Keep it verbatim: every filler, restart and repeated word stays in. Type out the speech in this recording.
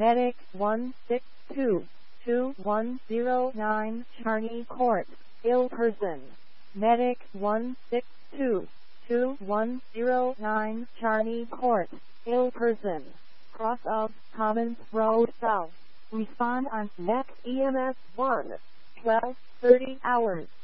Medic one six two, two one zero nine Charney Court, ill person. Medic one six two, two one zero nine Charney Court, ill person. Cross of Commons Road South. Respond on next E M S one, twelve thirty hours.